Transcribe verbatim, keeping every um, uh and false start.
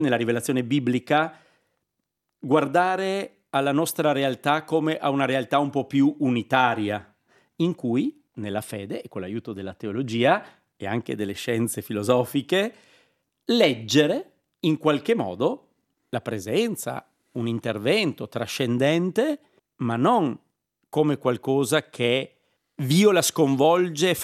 nella rivelazione biblica, guardare alla nostra realtà come a una realtà un po' più unitaria, in cui, nella fede e con l'aiuto della teologia e anche delle scienze filosofiche, leggere in qualche modo la presenza, un intervento trascendente, ma non come qualcosa che viola, sconvolge